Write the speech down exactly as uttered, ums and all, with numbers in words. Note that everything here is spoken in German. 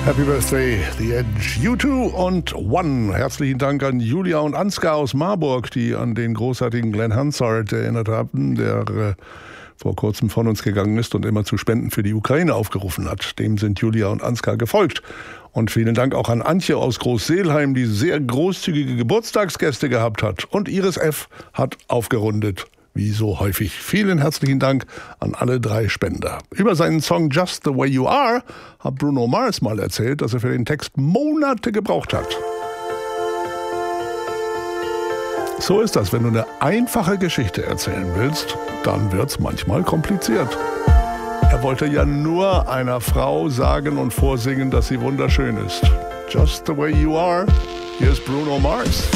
Happy Birthday, The Edge, U zwei und One. Herzlichen Dank an Julia und Ansgar aus Marburg, die an den großartigen Glenn Hansard erinnert haben, der äh, vor kurzem von uns gegangen ist und immer zu Spenden für die Ukraine aufgerufen hat. Dem sind Julia und Ansgar gefolgt. Und vielen Dank auch an Antje aus Großseelheim, die sehr großzügige Geburtstagsgäste gehabt hat. Und Iris F. hat aufgerundet. Wie so häufig. Vielen herzlichen Dank an alle drei Spender. Über seinen Song Just the Way You Are hat Bruno Mars mal erzählt, dass er für den Text Monate gebraucht hat. So ist das, wenn du eine einfache Geschichte erzählen willst, dann wird's manchmal kompliziert. Er wollte ja nur einer Frau sagen und vorsingen, dass sie wunderschön ist. Just the Way You Are. Hier ist Bruno Mars.